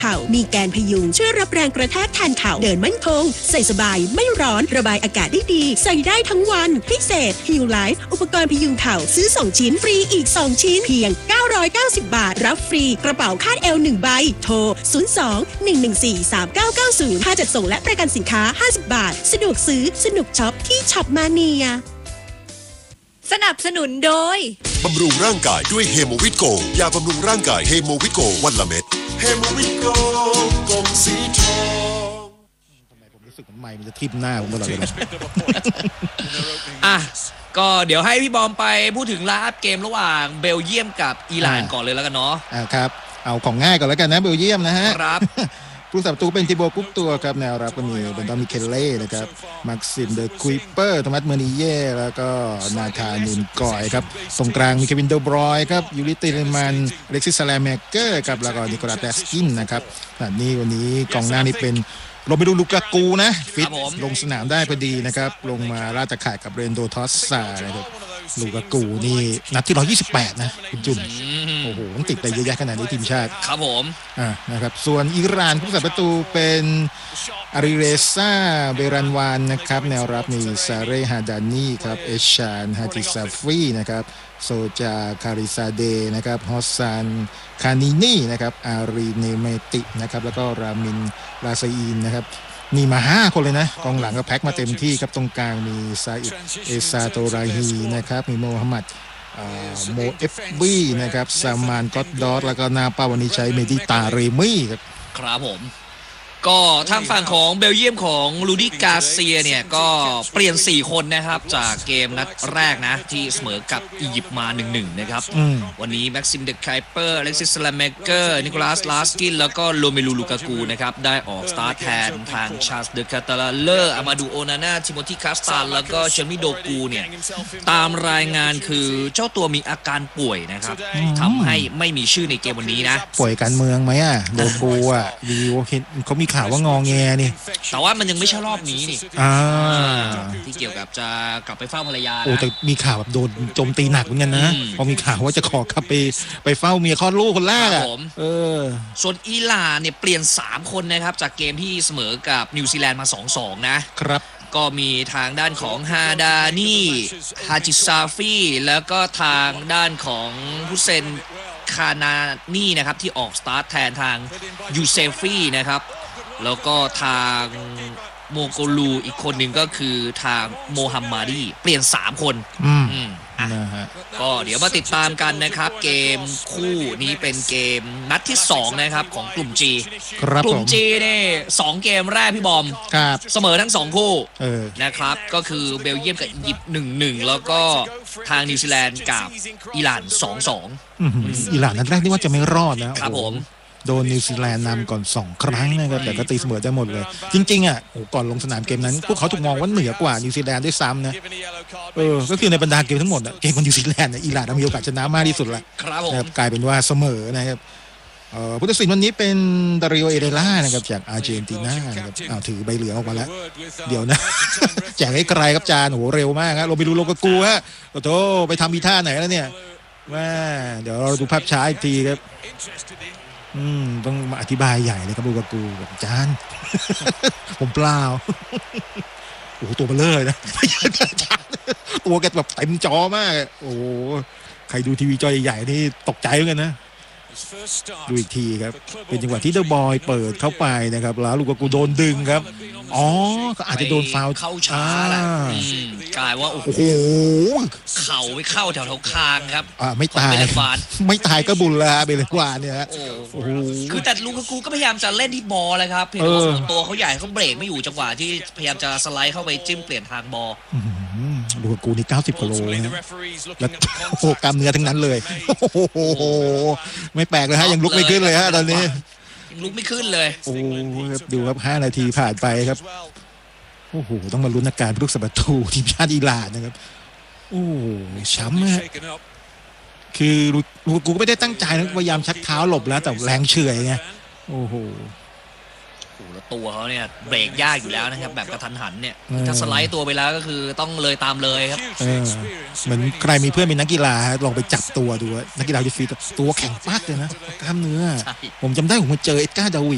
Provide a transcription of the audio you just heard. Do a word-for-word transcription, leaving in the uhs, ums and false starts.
เข่ามีแกนพยุงช่วยรับแรงกระแทกแทนเข่าเดินมั่นคงใส่สบายไม่ร้อนระบายอากาศได้ดีใส่ได้ทั้งวันพิเศษ Heal Life อุปกรณ์พยุงเข่าซื้อสองชิ้นฟรีอีกสองชิ้นเพียงเก้าร้อยเก้าสิบบาทรับฟรีกระเป๋าคาดเอวหนึ่งใบโทรศูนย์ สอง หนึ่ง หนึ่ง สี่ สาม เก้า เก้า ศูนย์ค่าจัดส่งและประกันสินค้าห้าสิบบาทสะดวกซื้อสนุกช็อปที่ช็อปมาเนียสนับสนุนโดยบำรุงร่างกายด้วยเฮโมวิตโกยาบำรุงร่างกายเฮโมวิตโกวันละเม็ดเฮโมวิตโกกลมสีทองทำไมผมรู้สึกว่าไมค์มันจะทิ่มหน้าผมตลอดเวลาอ่ะก็เดี๋ยวให้พี่บอมไปพูดถึงไลน์อัพเกมระหว่างเบลเยียมกับอิหร่านก่อนเลยแล้วกันเนาะอ่าครับเอาของง่ายก่อนแล้วกันนะเบลเยียมนะฮะครับผู้สับประตูเป็นทิโบกุ๊กตัวครับแนวรับก็มีเบนดอมิเคเล่นะครับมักซิมเดอคุยเปอร์โทมัสเมอร์นิเย่แล้วก็นาธานุนกอยครับตรงกลางมีเควินเดอร์บรอยครับยูริติเลมันอเล็กซิสซาลาเมเกอร์ครับแล้วก็นิโคลัสแดสกินนะครับนี่วันนี้กองหน้านี่เป็นลงไปดูลูกากูนะฟิตลงสนามได้พอดีนะครับลงมาล่าตะข่ายกับเรนโดทอสซานะครับลูกากูนี่นัดที่หนึ่งร้อยยี่สิบแปดนะคุณจุนโอ้โหมันติดไปเยอะแยะขนาดนี้ทีมชาติครับผมอ่านะครับส่วนอิหร่านผู้สับประตูเป็นอาริเรซาเบรันวานนะครับแนวรับมีซาเรฮาดานีครับเอชานฮาติซาฟีนะครับโซจาคาริซาเดนะครับฮอสซานคานินีนะครับอารีเนเมตินะครับแล้วก็รามินลาซาอีนนะครับนี่มาห้าคนเลยนะกองหลังก็แพ็คมาเต็มที่ครับตรงกลางมีซาอิดเอซาโตราฮีนะครับมีโมฮัมหมัดโมเอฟบีนะครับซามานกอตดอสแล้วก็นาปาวันนี้ใช้เมดิตาเรมี่ครับครับผมก็ทางฝั่งของเบลเยียมของลูดี้กาเซียเนี่ยก็เปลี่ยนสี่คนนะครับจากเกมนัดแรกนะที่เสมอกับอียิปต์มา หนึ่งหนึ่ง นะครับวันนี้แม็กซิมเดคไคเปอร์อเล็กซิสลาเมเกอร์นิโคลัสลาสกินแล้วก็โรเมลูลูกากูนะครับได้ออกสตาร์ทแทนทางชาร์ลส์เดคาตาลาเลอร์อามาดูโอนาน่าทิโมธีคาสตานแล้วก็เชมิโดกูเนี่ยตามรายงานคือเจ้าตัวมีอาการป่วยนะครับทำให้ไม่มีชื่อในเกมวันนี้นะป่วยการเมืองไหมอ่ะโดกูอ่ะดีโอเคเขามีข่าวว่างอแงนี่แต่ว่ามันยังไม่ใช่รอบนี้นี่อ่าที่เกี่ยวกับจะกลับไปเฝ้าภรรยาโอ้แต่มีข่าวแบบโดนโจมตีหนักเหมือนกันนะพอมีข่าวว่าจะขอกลับไปไปเฝ้าเมียคลอดลูกคนแรกอ่ะเออส่วนอิหร่านเนี่ยเปลี่ยนสามคนนะครับจากเกมที่เสมอกับนิวซีแลนด์มา สองสอง นะครับก็มีทางด้านของฮาดานีฮาจิซาฟีแล้วก็ทางด้านของฮุเซนคานานีนะครับที่ออกสตาร์ทแทนทางยูเซฟีนะครับแล้วก็ทางโมโกลูอีกคนหนึ่งก็คือทางโมฮัมมาดีเปลี่ยนสามคนอืมนะฮะก็เดี๋ยวมาติดตามกันนะครับเกมคู่นี้เป็นเกมนัดที่สองนะครับของกลุ่ม G กลุ่ม G เนี่ยสองเกมแรกพี่บอมเสมอทั้งสองคู่นะครับก็คือเบลเยียมกับอียิปต์ หนึ่งหนึ่ง แล้วก็ทางนิวซีแลนด์กับอิหร่าน สองสองอิหร่านนัดแรกนี่ว่าจะไม่รอดนะครับผมโดนนิวซีแลนด์นำก่อนสองครั้งนะครับแต่ก็ตีเสมอได้หมดเลยจริงๆอ่ะโอ้ก่อนลงสนามเกมนั้นพวกเขาถูกมองว่าเหนือกว่านิวซีแลนด์ด้วยซ้ำนะเออก็คือในบรรดาเกมทั้งหมดอ่ะเกมของนิวซีแลนด์อิหร่านมีโอกาสชนะมากที่สุดละครับผมกลายเป็นว่าเสมอนะครับเอ่อผู้ตัดสินวันนี้เป็นดาริโอเอเรล่านะครับจากอาร์เจนตินานะครับอ้าวถือใบเหลืองออกมาแล้วเดี๋ยวนะแจกให้ไกลครับจานโหเร็วมากครับลงไปดูโลกากูฮะโอ้โหไปทำอีท่าไหนแล้วเนี่ยว่าเดี๋ยวเราดูภาพช้าอีกทีครับอืมต้องมาอธิบายใหญ่เลยครับลูกากูแบบจานผมเปล่าโอ้โหตัวเบลเลอร์นะตัวแกแบบเต็มจอมากโอ้ใครดูทีวีจอใหญ่ๆนี่ตกใจเหมือนกันนะดูอีกทีครับเป็นจังหวะที่เดอะบอยเปิดเข้าไปนะครับแล้วลูกากูโดนดึงครับอ๋อก็อาจจะโดนฟาวล์เข้าช้าแหละกลายว่าโอ้โหเข่าไปเข้าแถวๆคางครับอ่าไม่ตายไม่ตายก็บุญละเบลวานเนี่ยโอ้โหคือแต่ลูกากูก็พยายามจะเล่นที่บอลเลยครับเพียงแต่ว่าตัวเขาใหญ่เขาเบรกไม่อยู่จังหวะที่พยายามจะสไลด์เข้าไปจิ้มเปลี่ยนทางบอลลูกากูนี่เก้าสิบกิโลนะแล้วโอ้กล้ามเนื้อทั้งนั้นเลยโอ้โหไม่แปลกเลยฮะยังลุกไม่ขึ้นเลยฮะตอนนี้ลุกไม่ขึ้นเลยโอ้ดูครับห้านาทีผ่านไปครับโอ้โหต้องมาลุ้นอาการลูกสับประตูทีมชาติอิหร่านนะครับโอ้ช้ำฮะคือลูกกูไม่ได้ตั้งใจนะพยายามชักเท้าหลบแล้วแต่แรงเฉื่อยไงโอ้โหแล้วตัวเขาเนี่ยเบรกยากอยู่แล้วนะครับแบบกระทันหันเนี่ยถ้าสไลด์ตัวไปแล้วก็คือต้องเลยตามเลยครับเหมือนใครมีเพื่อนเป็นนักกีฬาลองไปจับตัวดูนักกีฬายูฟีตัวแข็งมากเลยนะกล้ามเนื้อผมจำได้ผมมาเจอเอ็ดการ์ดาวิ